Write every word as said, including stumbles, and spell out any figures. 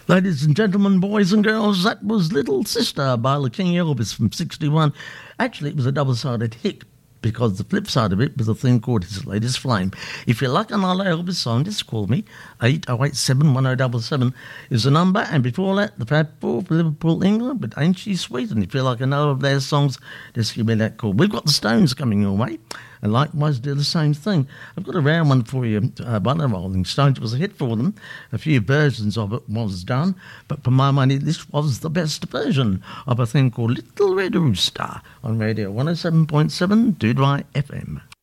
Ladies and gentlemen, boys and girls, that was Little Sister by the King Elvis from sixty-one. Actually, it was a double-sided hit because the flip side of it was a thing called His Latest Flame. If you like another Elvis song, just call me. eight oh eight seven, one oh seven seven is the number. And before that, the Fab Four for Liverpool, England, but Ain't She Sweet? And if you like another of their songs, just give me that call. We've got the Stones coming your way, and likewise do the same thing. I've got a round one for you uh, by the Rolling Stones. It was a hit for them. A few versions of it was done, but for my money, this was the best version of a thing called Little Red Rooster on Radio one oh seven point seven Doodly F M.